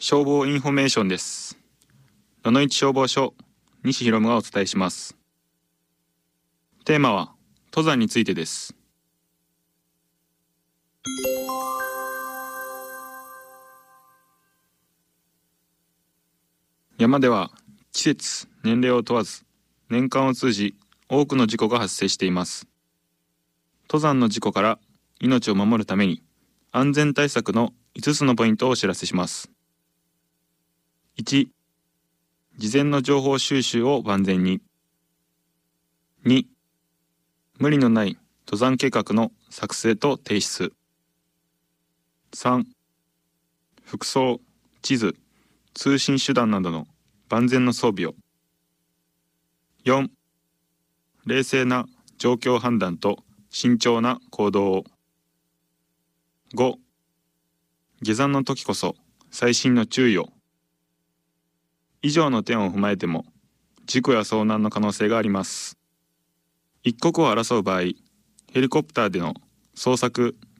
消防インフォメーションです。野々市消防署、西博がお伝えします。テーマは、登山についてです。山では、季節、年齢を問わず、年間を通じ、多くの事故が発生しています。登山の事故から命を守るために、安全対策の5つのポイントをお知らせします。1、事前の情報収集を万全に。2、無理のない登山計画の作成と提出。3、服装、地図、通信手段などの万全の装備を。4、冷静な状況判断と慎重な行動を。5、下山の時こそ細心の注意を。以上の点を踏まえても、事故や遭難の可能性があります。一刻を争う場合、ヘリコプターでの捜索、